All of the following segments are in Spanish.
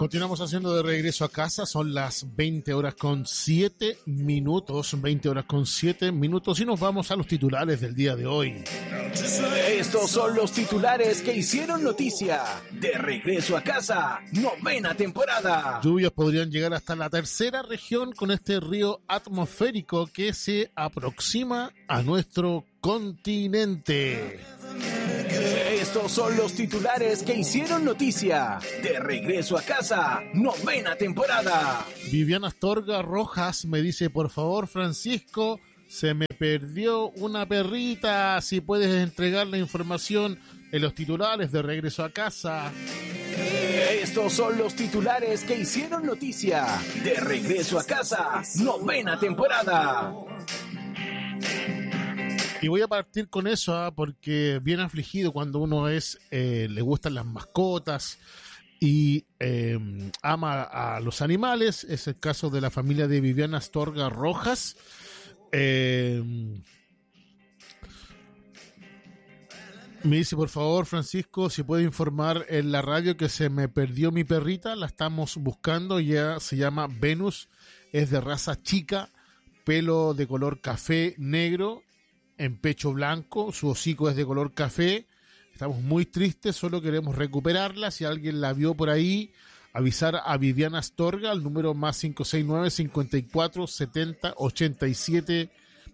Continuamos haciendo de regreso a casa, son las 20 horas con 7 minutos, 20 horas con 7 minutos y nos vamos a los titulares del día de hoy. Estos son los titulares que hicieron noticia. De regreso a casa, 9ª temporada. Lluvias podrían llegar hasta la tercera región con este río atmosférico que se aproxima a nuestro continente. Estos son los titulares que hicieron noticia. De regreso a casa, 9ª temporada. Viviana Astorga Rojas me dice, por favor, Francisco, se me perdió una perrita. Si puedes entregar la información en los titulares de regreso a casa. Estos son los titulares que hicieron noticia. De regreso a casa, 9ª temporada. Y voy a partir con eso, porque bien afligido cuando uno le gustan las mascotas y ama a los animales. Es el caso de la familia de Viviana Astorga Rojas. Me dice, por favor, Francisco, si puede informar en la radio que se me perdió mi perrita. La estamos buscando, ya se llama Venus, es de raza chica, pelo de color café negro, en pecho blanco, su hocico es de color café. Estamos muy tristes, solo queremos recuperarla. Si alguien la vio por ahí, avisar a Viviana Astorga al número más 569 54 70 87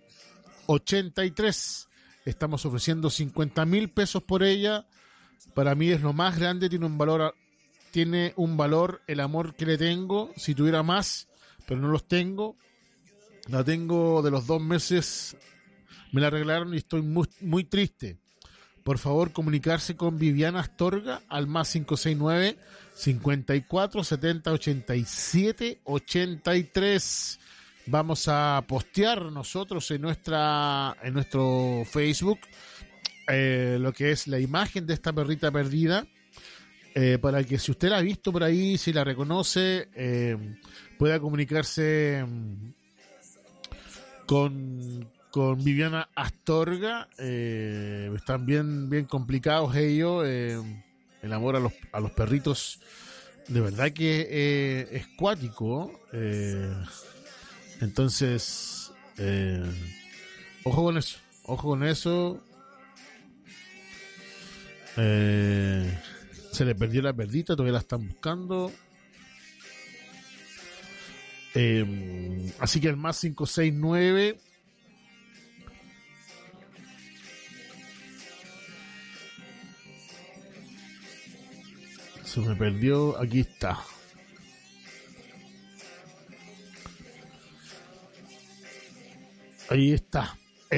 83. Estamos ofreciendo 50,000 pesos por ella. Para mí es lo más grande, tiene un valor el amor que le tengo. Si tuviera más, pero no los tengo. La tengo de los 2 meses, me la arreglaron y estoy muy, muy triste. Por favor, comunicarse con Viviana Astorga al más 569 54 70 87 83. Vamos a postear nosotros en nuestro Facebook lo que es la imagen de esta perrita perdida, para que si usted la ha visto por ahí, si la reconoce, pueda comunicarse con Viviana Astorga. Están bien complicados ellos. El amor a los perritos de verdad que es cuático. Entonces, ojo con eso. Se le perdió la perdita, todavía la están buscando. Así que el más 569 se me perdió, aquí está. Ahí está.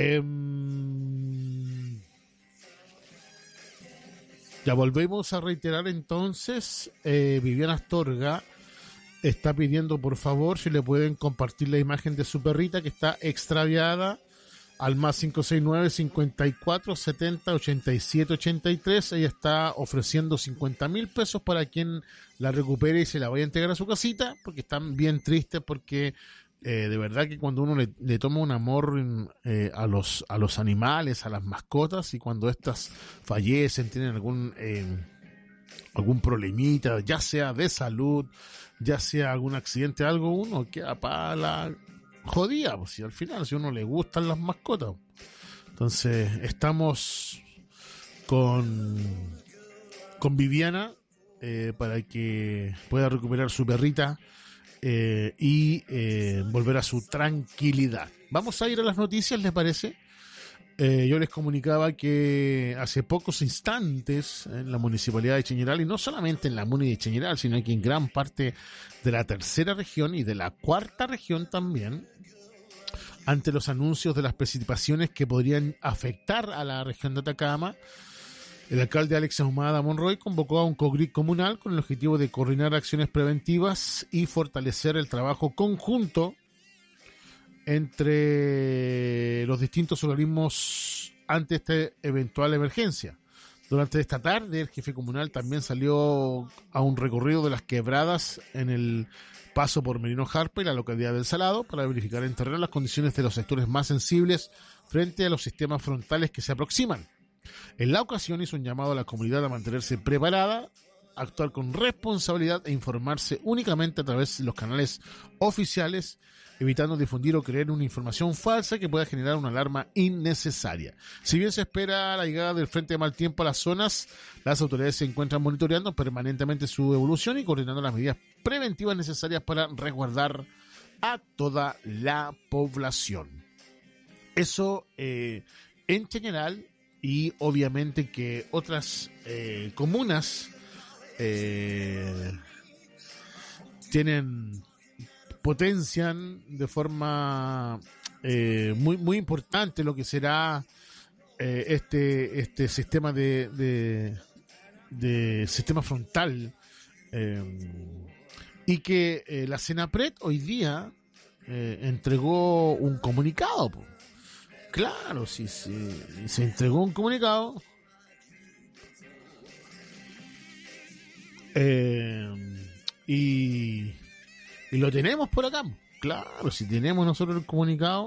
Ya volvemos a reiterar entonces. Viviana Astorga está pidiendo, por favor, si le pueden compartir la imagen de su perrita que está extraviada al más 569 54 70 87 83. Ella está ofreciendo 50,000 pesos para quien la recupere y se la vaya a entregar a su casita, porque están bien tristes, porque de verdad que cuando uno le toma un amor a los animales, a las mascotas, y cuando estas fallecen, tienen algún problemita, ya sea de salud, ya sea algún accidente, algo, uno queda para la jodida, pues, si al final, si a uno le gustan las mascotas. Entonces estamos con Viviana para que pueda recuperar su perrita y volver a su tranquilidad. Vamos a ir a las noticias, ¿les parece? Yo les comunicaba que hace pocos instantes en la Municipalidad de Chañaral, y no solamente en la Muni de Chañaral, sino que en gran parte de la tercera región y de la cuarta región también, ante los anuncios de las precipitaciones que podrían afectar a la región de Atacama, el alcalde Alex Ahumada Monroy convocó a un COGRIC comunal con el objetivo de coordinar acciones preventivas y fortalecer el trabajo conjunto entre los distintos organismos ante esta eventual emergencia. Durante esta tarde, el jefe comunal también salió a un recorrido de las quebradas en el paso por Merino Jarpa y la localidad del Salado para verificar en terreno las condiciones de los sectores más sensibles frente a los sistemas frontales que se aproximan. En la ocasión hizo un llamado a la comunidad a mantenerse preparada actuar con responsabilidad e informarse únicamente a través de los canales oficiales, evitando difundir o creer una información falsa que pueda generar una alarma innecesaria. Si bien se espera la llegada del frente de mal tiempo a las zonas, las autoridades se encuentran monitoreando permanentemente su evolución y coordinando las medidas preventivas necesarias para resguardar a toda la población. Eso en general, y obviamente que otras comunas potencian de forma muy, muy importante lo que será este sistema de sistema frontal, y que la Senapred hoy día entregó un comunicado. Claro, sí, se entregó un comunicado y lo tenemos por acá. Claro, si tenemos nosotros el comunicado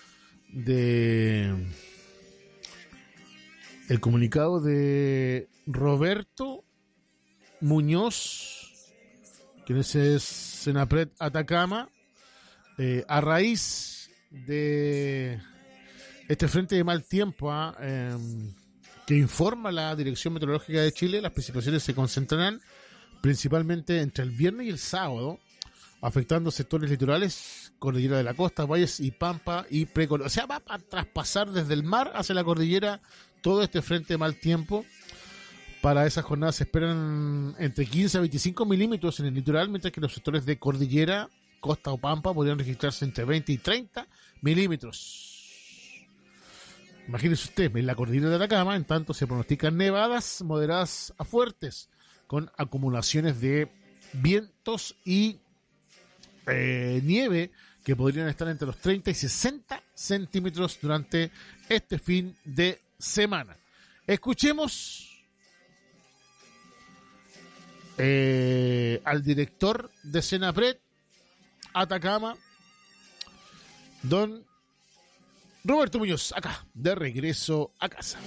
de Roberto Muñoz, que ese es Senapred Atacama, a raíz de este frente de mal tiempo que informa la Dirección Meteorológica de Chile. Las precipitaciones se concentrarán principalmente entre el viernes y el sábado, afectando sectores litorales, cordillera de la costa, valles y pampa y precordillera. O sea, va a traspasar desde el mar hacia la cordillera todo este frente de mal tiempo. Para esas jornadas se esperan entre 15 a 25 milímetros en el litoral, mientras que los sectores de cordillera, costa o pampa podrían registrarse entre 20 y 30 milímetros. Imagínense usted, en la cordillera de Atacama, en tanto se pronostican nevadas moderadas a fuertes, con acumulaciones de vientos y nieve que podrían estar entre los 30 y 60 centímetros durante este fin de semana. Escuchemos al director de Senapred Atacama, don Roberto Muñoz, acá, de regreso a casa.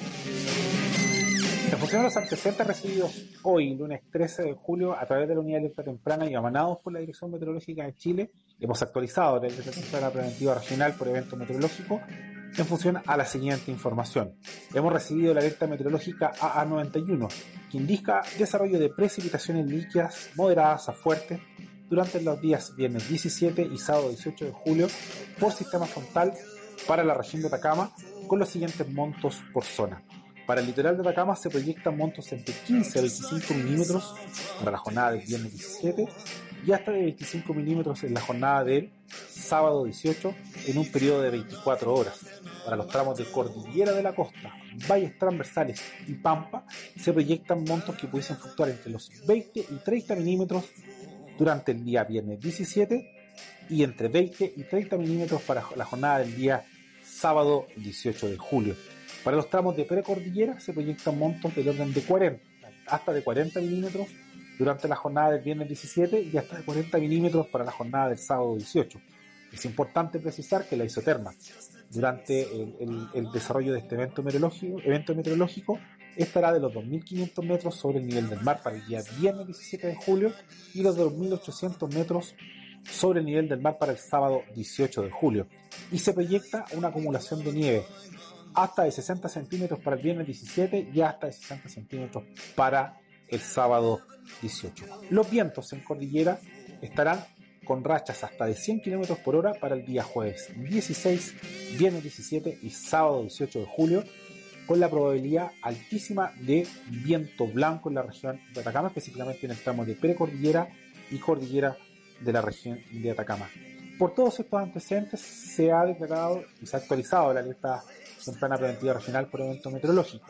En función de los antecedentes recibidos hoy, lunes 13 de julio, a través de la unidad de alerta temprana y emanados por la Dirección Meteorológica de Chile, hemos actualizado la alerta temprana preventiva regional por evento meteorológico en función a la siguiente información. Hemos recibido la alerta meteorológica AA91, que indica desarrollo de precipitaciones líquidas moderadas a fuertes durante los días viernes 17 y sábado 18 de julio por sistema frontal para la región de Atacama, con los siguientes montos por zona. Para el litoral de Atacama se proyectan montos entre 15 a 25 milímetros para la jornada del viernes 17 y hasta de 25 milímetros en la jornada del sábado 18 en un periodo de 24 horas. Para los tramos de cordillera de la costa, valles transversales y pampa se proyectan montos que pudiesen fluctuar entre los 20 y 30 milímetros durante el día viernes 17 y entre 20 y 30 milímetros para la jornada del día sábado 18 de julio. Para los tramos de precordillera se proyectan montos del orden de 40, hasta de 40 milímetros durante la jornada del viernes 17 y hasta de 40 milímetros para la jornada del sábado 18. Es importante precisar que la isoterma durante el desarrollo de este evento meteorológico estará de los 2.500 metros sobre el nivel del mar para el día viernes 17 de julio y los 2.800 metros sobre el nivel del mar para el sábado 18 de julio. Y se proyecta una acumulación de nieve hasta de 60 centímetros para el viernes 17 y hasta de 60 centímetros para el sábado 18. Los vientos en cordillera estarán con rachas hasta de 100 km por hora para el día jueves 16, viernes 17 y sábado 18 de julio, con la probabilidad altísima de viento blanco en la región de Atacama, específicamente en el tramo de precordillera y cordillera de la región de Atacama. Por todos estos antecedentes se ha declarado y se ha actualizado la alerta temprana preventiva regional por evento meteorológico.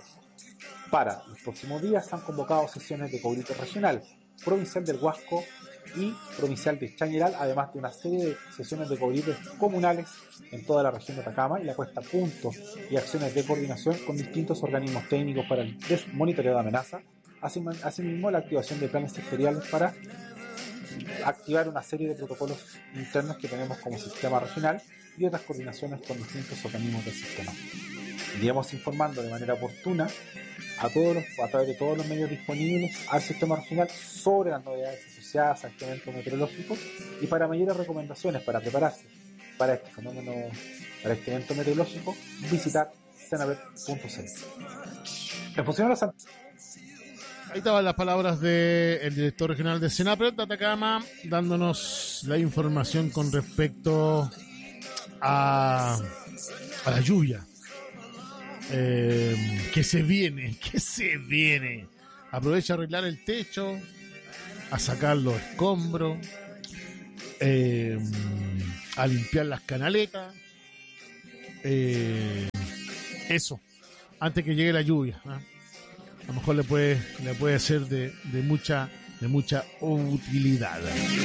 Para los próximos días se han convocado sesiones de cobrito regional, provincial del Huasco y provincial de Chañaral, además de una serie de sesiones de cobritos comunales en toda la región de Atacama y la puesta a punto y acciones de coordinación con distintos organismos técnicos para el monitoreo de amenaza, asimismo la activación de planes sectoriales para activar una serie de protocolos internos que tenemos como sistema regional y otras coordinaciones con distintos organismos del sistema. Iremos informando de manera oportuna a través de todos los medios disponibles al sistema regional sobre las novedades asociadas a este evento meteorológico y para mayores recomendaciones para prepararse para este fenómeno, para este evento meteorológico, visitar cenapred.cl. En función a los Ahí estaban las palabras del director regional de Cenapred de Atacama, dándonos la información con respecto a la lluvia. Que se viene. Aprovecha a arreglar el techo, a sacar los escombros, a limpiar las canaletas. Eso, antes que llegue la lluvia, ¿eh? A lo mejor le puede ser de mucha utilidad.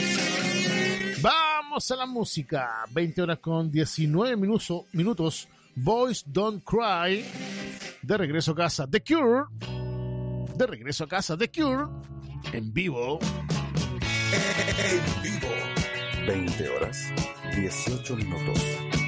Vamos a la música. 20 horas con 19 minutos. Boys Don't Cry. De regreso a casa, The Cure. En vivo. En vivo. 20 horas, 18 minutos.